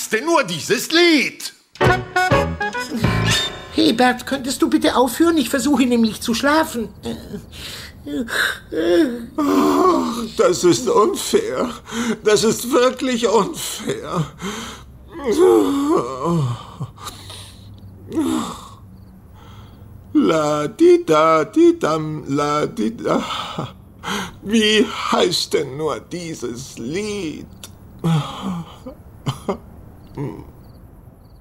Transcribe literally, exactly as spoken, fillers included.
heißt denn nur dieses Lied? Hey Bert, könntest du bitte aufhören? Ich versuche nämlich zu schlafen. Das ist unfair. Das ist wirklich unfair. La di da di dam, la di da. Wie heißt denn nur dieses Lied?